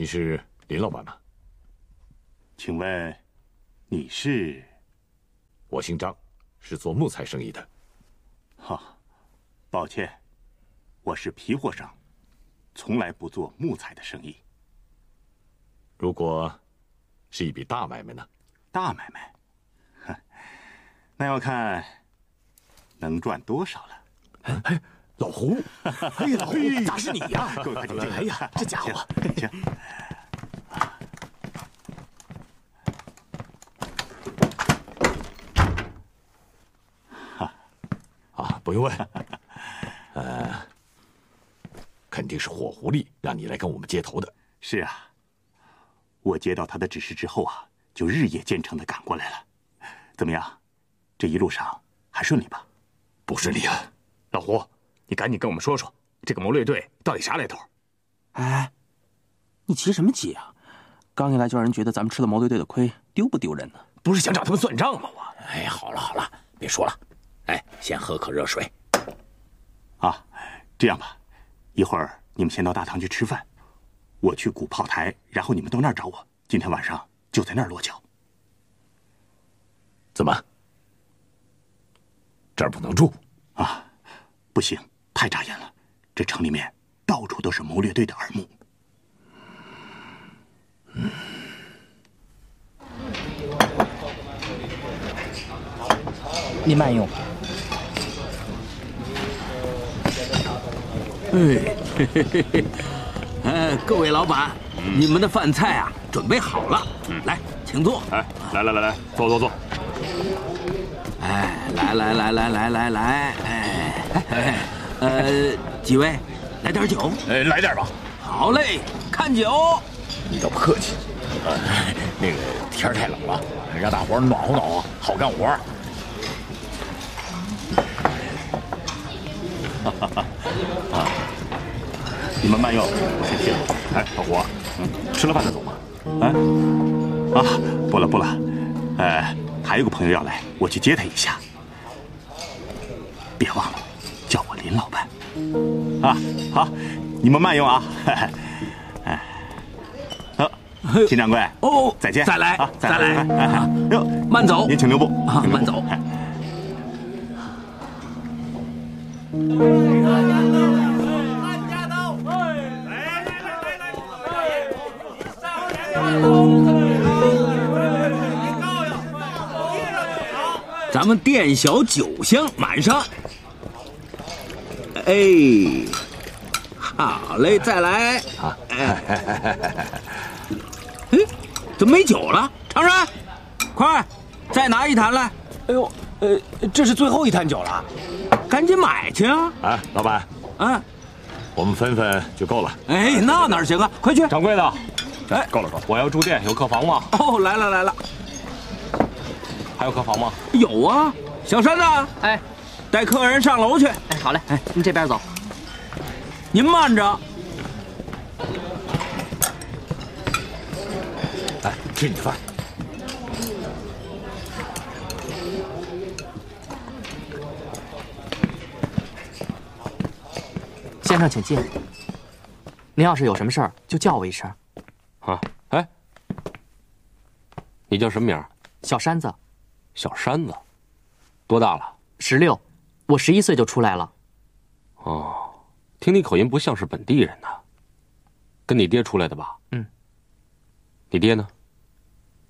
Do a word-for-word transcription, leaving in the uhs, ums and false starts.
你是林老板吗？ 请问你是？ 我姓张，是做木材生意的。 哈，抱歉，我是皮货商，从来不做木材的生意。 如果是一笔大买卖呢？ 大买卖，哼，那要看能赚多少了。 哎哎，老胡，哎，老胡，咋是你呀？ 各位快进来！ 哎呀，这家伙， 请。 啊，不用问，呃，肯定是火狐狸让你来跟我们接头的。 是啊，我接到他的指示之后啊，就日夜兼程的赶过来了。怎么样，这一路上还顺利吧？ 不顺利啊！ 老胡，你赶紧跟我们说说，这个谋略队到底啥来头？ 哎，你急什么急啊？刚一来就让人觉得咱们吃了谋略队的亏，丢不丢人呢？ 不是想找他们算账吗？我…… 哎，好了好了，别说了。哎，先喝口热水。 啊，这样吧，一会儿你们先到大堂去吃饭，我去鼓炮台，然后你们到那儿找我。今天晚上就在那儿落脚。 怎么？这儿不能住？ 啊，不行，太扎眼了。这城里面到处都是谋略队的耳目。 嗯。 您慢用。 哎，嘿嘿嘿嘿，哎，各位老板，嗯、你们的饭菜啊准备好了，嗯、来，请坐。 哎，来来来来，坐坐坐。 哎，来来来来来来来，哎哎，呃，几位，来点酒。 哎，来点吧。 好嘞，看酒。 你倒不客气。 呃，那个天太冷了，让大伙暖和暖和，好干活。 哈哈哈！啊，你们慢用，我先谢了。 哎，老胡，嗯，吃了饭再走吗？ 啊啊，不了不了，呃，还有个朋友要来，我去接他一下。别忘了叫我林老板。啊，好，你们慢用啊。哎，好，秦掌柜， 哦， 再见， 再来啊， 再来， 哎，哟， 慢走， 您请留步啊，慢走。咱们店小酒香满上。哎，好嘞，再来啊！哎，哎，怎么没酒了？常山，快，再拿一坛来。 哎呦，呃，这是最后一坛酒了， 赶紧买去啊！ 哎，老板， 啊， 我们分分就够了。 哎，那哪行啊？快去！ 掌柜的， 哎， 够了够了，我要住店，有客房吗？ 哦，来了来了， 还有客房吗？ 有啊，小山呢？ 哎， 带客人上楼去。 哎，好嘞，哎，您这边走。 您慢着。 来，吃你的饭。 先生请进。您要是有什么事儿，就叫我一声。 啊，哎，你叫什么名？ 小山子。 小山子，多大了？ 十六，我十一岁就出来了。 哦，听你口音不像是本地人呐，跟你爹出来的吧？ 嗯。 你爹呢？